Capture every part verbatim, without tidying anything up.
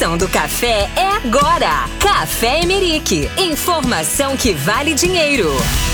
promoção do café é agora. Café Emerick. Informação que vale dinheiro.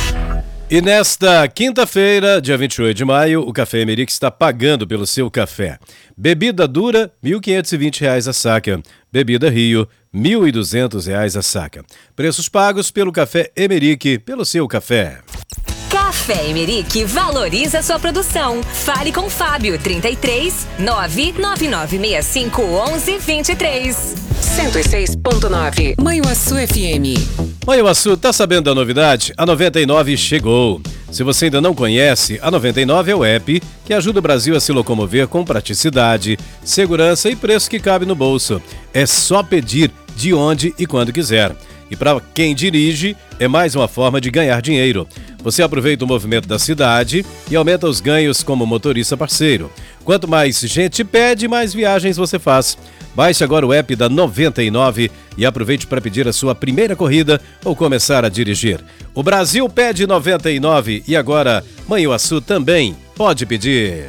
E nesta quinta-feira, dia vinte e oito de maio, o Café Emerick está pagando pelo seu café. Bebida dura, mil quinhentos e vinte reais a saca. Bebida Rio, mil e duzentos reais a saca. Preços pagos pelo Café Emerick, pelo seu café. Café Emerick valoriza sua produção. Fale com Fábio, trinta e três, nove nove nove seis cinco, onze, vinte e três. cento e seis ponto nove Manhuaçu F M. Manhuaçu, tá sabendo da novidade? A noventa e nove chegou. Se você ainda não conhece, a noventa e nove é o app que ajuda o Brasil a se locomover com praticidade, segurança e preço que cabe no bolso. É só pedir de onde e quando quiser. E para quem dirige, é mais uma forma de ganhar dinheiro. Você aproveita o movimento da cidade e aumenta os ganhos como motorista parceiro. Quanto mais gente pede, mais viagens você faz. Baixe agora o app da noventa e nove e aproveite para pedir a sua primeira corrida ou começar a dirigir. O Brasil pede noventa e nove e agora Manhuaçu também pode pedir.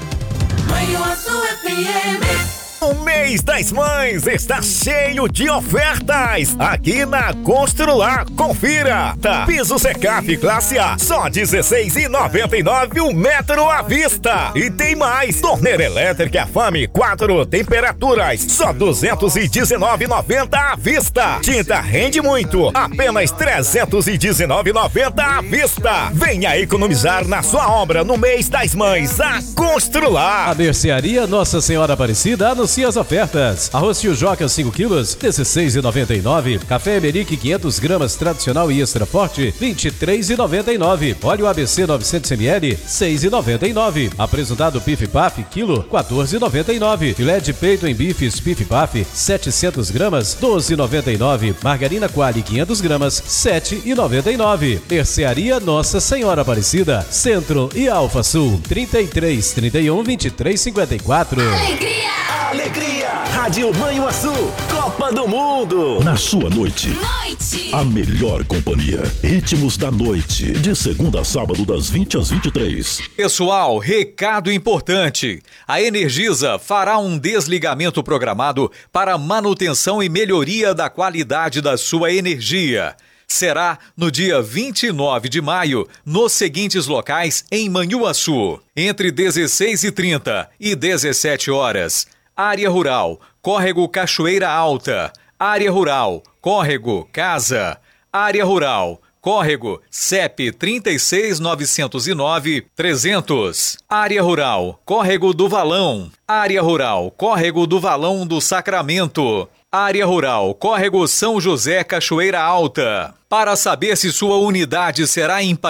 Manhuaçu F M. O mês das mães está cheio de ofertas aqui na Constrular. Confira! Tá. Piso Secaf Classe A, só dezesseis reais e noventa e nove centavos o metro à vista. E tem mais! Torneira elétrica Fame, quatro temperaturas, só duzentos e dezenove reais e noventa centavos à vista. Tinta rende muito, apenas trezentos e dezenove reais e noventa centavos à vista. Venha economizar na sua obra no mês das mães. A Constrular. A Mercearia Nossa Senhora Aparecida anuncia as ofertas. Arroz Tio Joca cinco quilos, dezesseis reais e noventa e nove centavos. Café Emerick quinhentas gramas tradicional e extra forte, vinte e três reais e noventa e nove centavos. Óleo A B C novecentos mililitros, seis reais e noventa e nove centavos. Apresentado Pif Paf, quilo, quatorze reais e noventa e nove centavos. Filé de peito em bifes Pif Paf, setecentas gramas, doze reais e noventa e nove centavos. Margarina Quali quinhentas gramas, sete reais e noventa e nove centavos. Mercearia Nossa Senhora Aparecida, Centro e Alfa Sul, trinta e três, trinta e um, vinte e três, cinquenta e quatro. Alegria! Alegria! Rádio Manhuaçu, Copa do Mundo. Na sua noite, Noite! a melhor companhia. Ritmos da noite, de segunda a sábado, das vinte às vinte e três. Pessoal, recado importante. A Energisa fará um desligamento programado para manutenção e melhoria da qualidade da sua energia. Será no dia vinte e nove de maio, nos seguintes locais em Manhuaçu, entre dezesseis e trinta e dezessete horas. Área Rural, Córrego Cachoeira Alta. Área Rural, Córrego Casa. Área Rural, Córrego C E P trinta e seis, novecentos e nove, trezentos. Área Rural, Córrego do Valão. Área Rural, Córrego do Valão do Sacramento. Área Rural, Córrego São José Cachoeira Alta. Para saber se sua unidade será em